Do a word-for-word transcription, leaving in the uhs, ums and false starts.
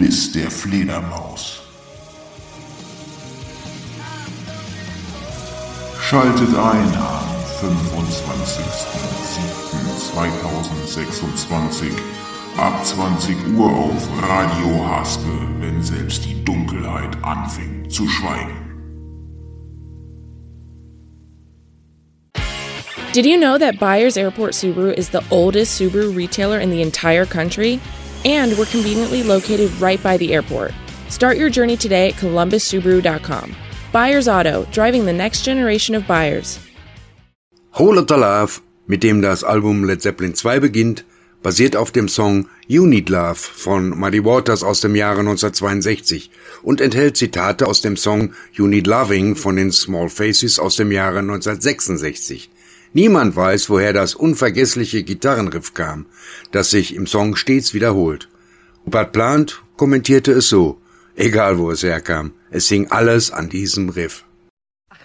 Biss der Fledermaus. Schaltet ein am fünfundzwanzigsten siebten zweitausendsechsundzwanzig ab zwanzig Uhr auf Radio Haspel, wenn selbst die Dunkelheit anfängt zu schweigen. Did you know that Byers Airport Subaru is the oldest Subaru retailer in the entire country? And we're conveniently located right by the airport. Start your journey today at columbus subaru dot com. Byers Auto, driving the next generation of buyers. Whole Lotta Love, mit dem das Album Led Zeppelin zwei beginnt, basiert auf dem Song You Need Love von Muddy Waters aus dem Jahre neunzehnhundertzweiundsechzig und enthält Zitate aus dem Song You Need Loving von den Small Faces aus dem Jahre neunzehnhundertsechsundsechzig. Niemand weiß, woher das unvergessliche Gitarrenriff kam, das sich im Song stets wiederholt. Rupert Plant kommentierte es so: Egal wo es herkam, es hing alles an diesem Riff.